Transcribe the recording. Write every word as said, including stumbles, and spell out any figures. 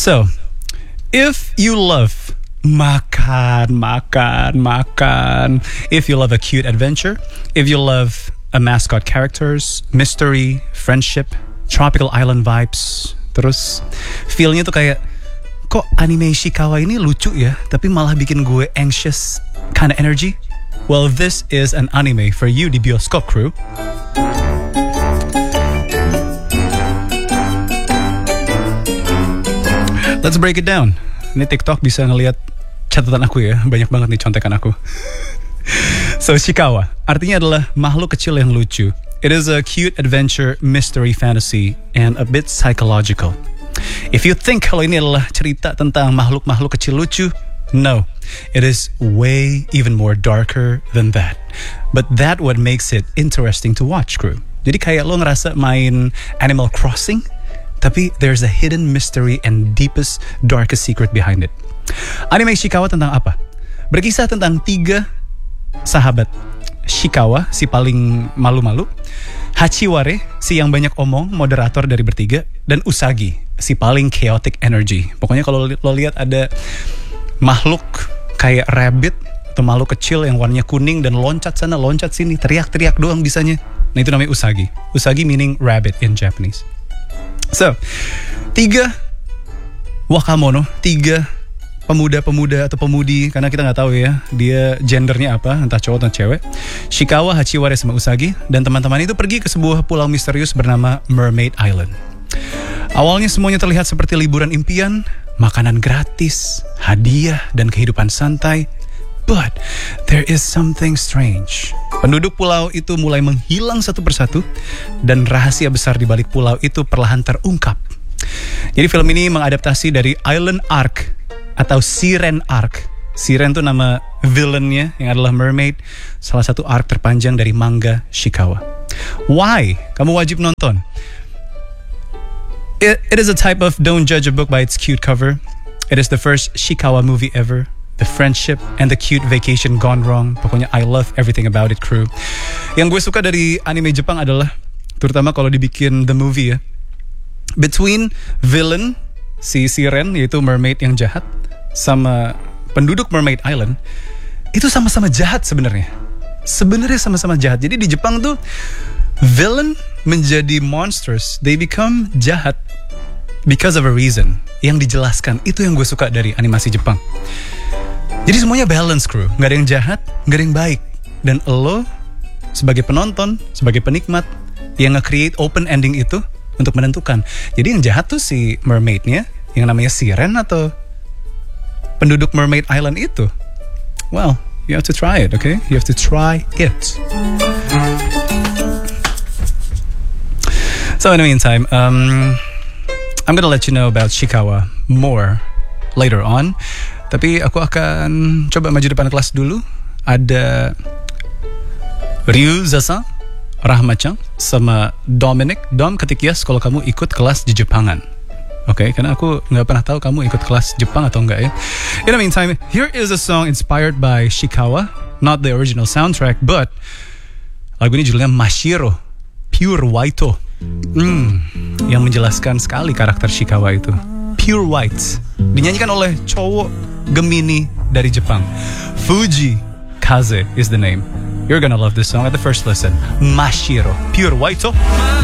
So, if you love makan, makan, makan, if you love a cute adventure, if you love a mascot characters, mystery, friendship, tropical island vibes, terus feelnya tuh kayak, kok anime Ishikawa ini lucu ya, tapi malah bikin gue anxious kind of energy? Well, this is an anime for you di bioskop crew. Let's break it down. Ini TikTok bisa ngelihat catatan aku ya, banyak banget nih contekan aku. So, Ishikawa artinya adalah makhluk kecil yang lucu. It is a cute adventure, mystery, fantasy, and a bit psychological. If you think kalau ini adalah cerita tentang makhluk-makhluk kecil lucu, no, it is way even more darker than that. But that what makes it interesting to watch, crew. Jadi kayak lo ngerasa main Animal Crossing, tapi there's a hidden mystery and deepest, darkest secret behind it. Anime Ishikawa tentang apa? Berkisah tentang tiga sahabat. Ishikawa, si paling malu-malu, Hachiware, si yang banyak omong, moderator dari bertiga, dan Usagi, si paling chaotic energy. Pokoknya kalau lo lihat ada makhluk kayak rabbit atau makhluk kecil yang warnanya kuning dan loncat sana, loncat sini, teriak-teriak doang bisanya. Nah, itu namanya Usagi. Usagi meaning rabbit in Japanese. So, tiga wakamono, tiga pemuda-pemuda atau pemudi, karena kita nggak tahu ya dia gendernya apa, entah cowok atau cewek. Ishikawa, Hachiware, sama Usagi dan teman-teman itu pergi ke sebuah pulau misterius bernama Mermaid Island. Awalnya semuanya terlihat seperti liburan impian, makanan gratis, hadiah, dan kehidupan santai. But there is something strange. Penduduk pulau itu mulai menghilang satu persatu dan rahasia besar di balik pulau itu perlahan terungkap. Jadi film ini mengadaptasi dari Island Arc atau Siren Arc. Siren itu nama villainnya yang adalah mermaid, salah satu arc terpanjang dari manga Ishikawa. Why? Kamu wajib nonton. It, it is a type of don't judge a book by its cute cover. It is the first Ishikawa movie ever. The friendship and the cute vacation gone wrong. Pokoknya I love everything about it, crew. Yang gue suka dari anime Jepang adalah, terutama kalau dibikin the movie ya, between villain, si Siren, yaitu mermaid yang jahat, sama penduduk Mermaid Island, itu sama-sama jahat sebenarnya. Sebenarnya sama-sama jahat. Jadi di Jepang tuh, villain menjadi monsters. They become jahat because of a reason. Yang dijelaskan. Itu yang gue suka dari animasi Jepang. Jadi semuanya balance, crew. Gak ada yang jahat, gak ada yang baik. Dan lo sebagai penonton, sebagai penikmat, yang nge-create open ending itu untuk menentukan. Jadi yang jahat tuh si mermaidnya, yang namanya Siren, atau penduduk Mermaid Island itu. Well, you have to try it, okay? You have to try it. So in the meantime, um, I'm gonna let you know about Ishikawa more later on. Tapi aku akan coba maju depan kelas dulu. Ada Ryuza-san, Rahma-chan, sama Dominic. Dom, ketik yes kalau kamu ikut kelas di Jepangan. Oke, okay, karena aku nggak pernah tahu kamu ikut kelas Jepang atau enggak ya. In the meantime, here is a song inspired by Ishikawa. Not the original soundtrack, but lagu ini judulnya Mashiro, Pure White. Hmm, yang menjelaskan sekali karakter Ishikawa itu. Pure White. Dinyanyikan oleh cowok Gemini dari Jepang. Fuji Kaze is the name. You're gonna love this song at the first listen. Mashiro, Pure White.